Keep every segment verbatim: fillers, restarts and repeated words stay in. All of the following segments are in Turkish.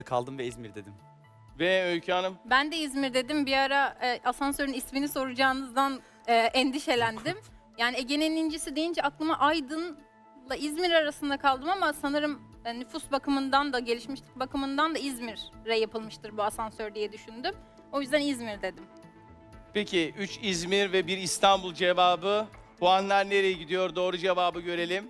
kaldım ve İzmir dedim. Ve Öykü Hanım? Ben de İzmir dedim. Bir ara e, asansörün ismini soracağınızdan e, endişelendim. Yani Ege'nin incisi deyince aklıma Aydın'la İzmir arasında kaldım ama sanırım e, nüfus bakımından da gelişmişlik bakımından da İzmir'e yapılmıştır bu asansör diye düşündüm. O yüzden İzmir dedim. Peki üç İzmir ve bir İstanbul cevabı. Puanlar nereye gidiyor? Doğru cevabı görelim.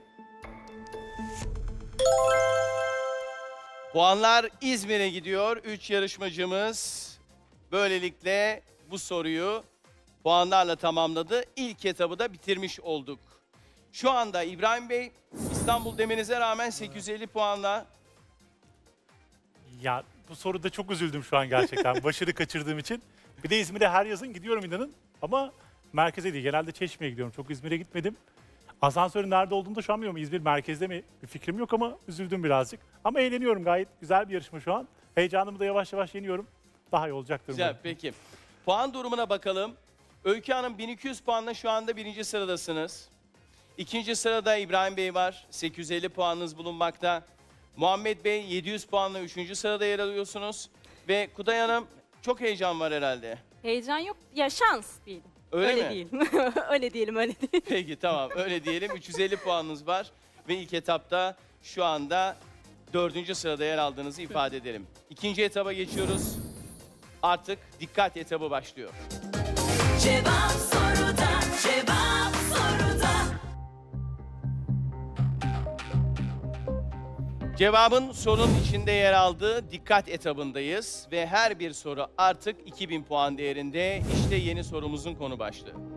Puanlar İzmir'e gidiyor. üç yarışmacımız böylelikle bu soruyu puanlarla tamamladı. İlk etabı da bitirmiş olduk. Şu anda İbrahim Bey, İstanbul demenize rağmen sekiz yüz elli puanla. Ya bu soruda çok üzüldüm şu an gerçekten başarı kaçırdığım için. Bir de İzmir'e her yazın gidiyorum inanın ama merkeze değil. Genelde Çeşme'ye gidiyorum. Çok İzmir'e gitmedim. Asansörün nerede olduğunu da şu an bilmiyorum. İzmir merkezde mi bir fikrim yok ama üzüldüm birazcık. Ama eğleniyorum, gayet güzel bir yarışma şu an. Heyecanımı da yavaş yavaş yeniyorum. Daha iyi olacaktır Güzel, umarım. peki. Puan durumuna bakalım. Öykü Hanım bin iki yüz puanla şu anda birinci sıradasınız. İkinci sırada İbrahim Bey var. sekiz yüz elli puanınız bulunmakta. Muhammed Bey yedi yüz puanla üçüncü sırada yer alıyorsunuz. Ve Kuday Hanım, çok heyecan var herhalde. Heyecan yok. Ya şans diyelim. Öyle, öyle mi? diyelim. öyle diyelim, öyle diyelim. Peki tamam, öyle diyelim. üç yüz elli puanınız var. Ve ilk etapta şu anda dördüncü sırada yer aldığınızı ifade edelim. İkinci etaba geçiyoruz. Artık dikkat etabı başlıyor. Cevap soruda, cevap soruda. Cevabın sorunun içinde yer aldığı dikkat etabındayız. Ve her bir soru artık iki bin puan değerinde. İşte yeni sorumuzun konu başlığı.